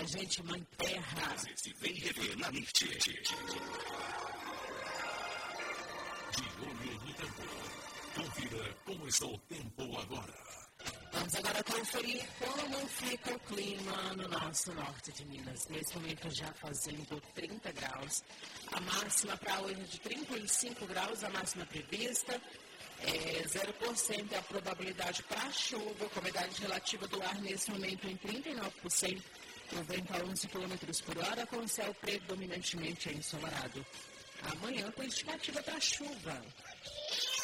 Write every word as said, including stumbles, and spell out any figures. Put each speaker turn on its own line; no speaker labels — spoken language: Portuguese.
a gente, Mãe Terra.
Se vem rever na Mirti. De olho no tempo. Confira como está o tempo agora.
Vamos agora conferir como fica o clima no nosso norte de Minas. Nesse momento já fazendo trinta graus. A máxima para hoje é de trinta e cinco graus, a máxima prevista. É, zero por cento é a probabilidade para chuva, com a umidade relativa do ar nesse momento em trinta e nove por cento, o vento a onze quilômetros por hora, com o céu predominantemente ensolarado. Amanhã tem estimativa para chuva.